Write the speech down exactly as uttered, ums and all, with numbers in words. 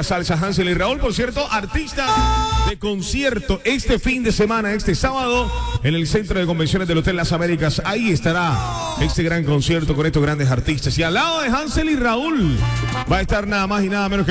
la salsa, Hansel y Raúl. Por cierto, artista de concierto este fin de semana, este sábado, en el Centro de Convenciones del Hotel Las Américas. Ahí estará este gran concierto con estos grandes artistas. Y al lado de Hansel y Raúl va a estar nada más y nada menos que